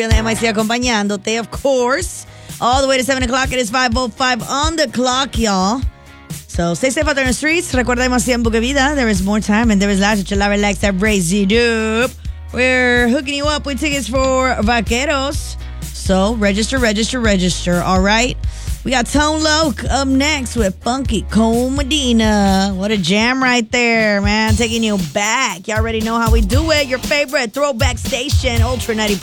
MIC acompañándote, of course. All the way to 7 o'clock. It is 5:05 on the clock, y'all. So stay safe out there in the streets. Recuerda demasiado en Buque Vida. There is more time and there is lots of chalava likes that raise you up. We're hooking you up with tickets for Vaqueros. So register. All right. We got Tone Loc up next with Funky Cole Medina. What a jam right there, man. Taking you back. Y'all already know how we do it. Your favorite throwback station, Ultra 90.